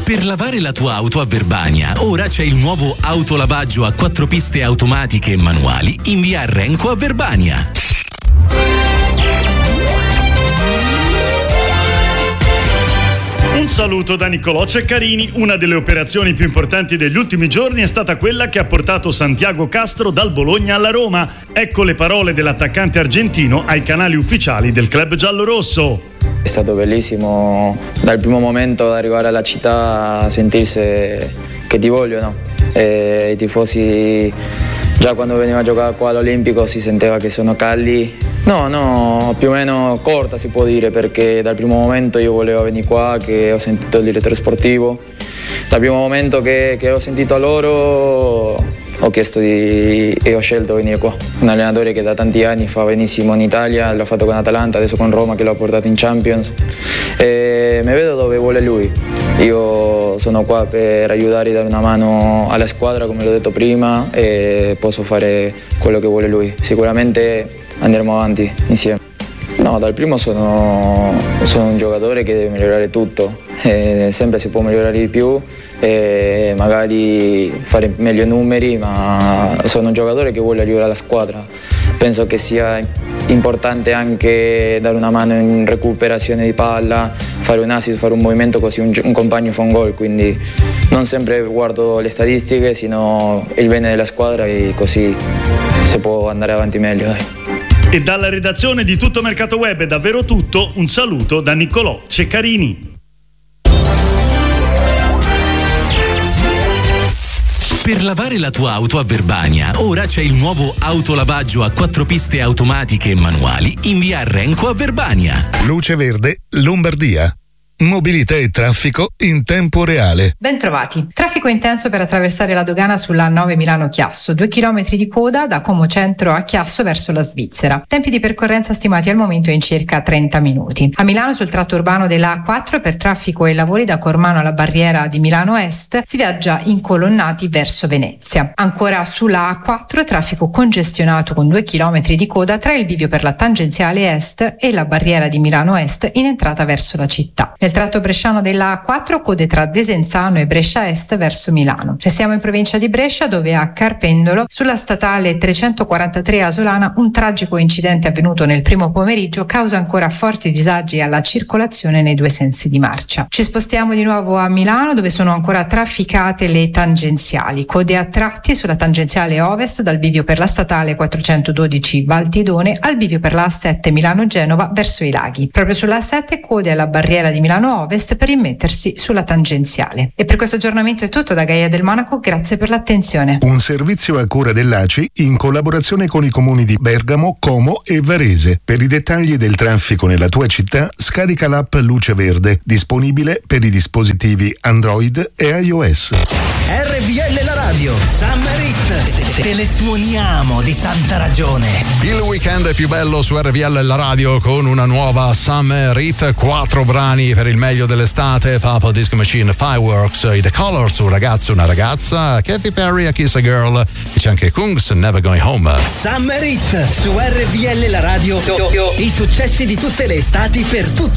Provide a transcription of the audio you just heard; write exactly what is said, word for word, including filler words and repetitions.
Per lavare la tua auto a Verbania, ora c'è il nuovo autolavaggio a quattro piste automatiche e manuali in via Renco a Verbania. Un saluto da Niccolò Ceccarini. Una delle operazioni più importanti degli ultimi giorni è stata quella che ha portato Santiago Castro dal Bologna alla Roma. Ecco le parole dell'attaccante argentino ai canali ufficiali del club giallorosso. È stato bellissimo dal primo momento arrivare alla città a sentirsi che ti vogliono. E i tifosi già quando veniva a giocare qua all'Olimpico si sentiva che sono caldi. No, no, più o meno corta si può dire, perché dal primo momento io volevo venire qua, che ho sentito il direttore sportivo. Dal primo momento che, che ho sentito a loro ho chiesto di, e ho scelto di venire qua. Un allenatore che da tanti anni fa benissimo in Italia, l'ha fatto con Atalanta, adesso con Roma che l'ha portato in Champions. E mi vedo dove vuole lui. Io sono qua per aiutare e dare una mano alla squadra, come l'ho detto prima, e posso fare quello che vuole lui. Sicuramente andremo avanti insieme. No, dal primo sono, sono un giocatore che deve migliorare tutto, e sempre si può migliorare di più e magari fare meglio numeri, ma sono un giocatore che vuole aiutare la squadra. Penso che sia importante anche dare una mano in recuperazione di palla, fare un assist, fare un movimento così un, un compagno fa un gol, quindi non sempre guardo le statistiche, sino il bene della squadra, e così si può andare avanti meglio. Dai. E dalla redazione di Tutto Mercato Web è davvero tutto. Un saluto da Niccolò Ceccarini. Per lavare la tua auto a Verbania, ora c'è il nuovo autolavaggio a quattro piste automatiche e manuali in via Renco a Verbania. Luce Verde, Lombardia. Mobilità e traffico in tempo reale. Bentrovati. Traffico intenso per attraversare la dogana sulla A nove Milano-Chiasso. Due chilometri di coda da Como Centro a Chiasso verso la Svizzera. Tempi di percorrenza stimati al momento in circa trenta minuti. A Milano sul tratto urbano della A quattro per traffico e lavori da Cormano alla barriera di Milano Est si viaggia incolonnati verso Venezia. Ancora sulla A quattro traffico congestionato con due chilometri di coda tra il bivio per la tangenziale est e la barriera di Milano Est in entrata verso la città. Nel tratto bresciano della A quattro code tra Desenzano e Brescia Est verso Milano. Restiamo in provincia di Brescia, dove a Carpendolo sulla statale trecentoquarantatré Asolana un tragico incidente avvenuto nel primo pomeriggio causa ancora forti disagi alla circolazione nei due sensi di marcia. Ci spostiamo di nuovo a Milano, dove sono ancora trafficate le tangenziali. Code a tratti sulla tangenziale ovest dal bivio per la statale quattrocentododici Valtidone al bivio per la A sette Milano-Genova verso i laghi. Proprio sulla A sette code alla barriera di Milano Ovest per immettersi sulla tangenziale. E per questo aggiornamento è tutto da Gaia del Monaco, grazie per l'attenzione. Un servizio a cura dell'A C I in collaborazione con i comuni di Bergamo, Como e Varese. Per i dettagli del traffico nella tua città scarica l'app Luce Verde, disponibile per i dispositivi Android e iOS. R V L la radio, Summer Hit, te le suoniamo di santa ragione. Il weekend è più bello su R V L la radio con una nuova Summer Hit, quattro brani per il meglio dell'estate: Purple Disco Machine, Fireworks, i The Colors, un ragazzo, una ragazza, Katy Perry, A Kiss a Girl, e c'è anche Kungs, Never Going Home. Summer Hit su R V L la radio, i successi di tutte le estati per tutti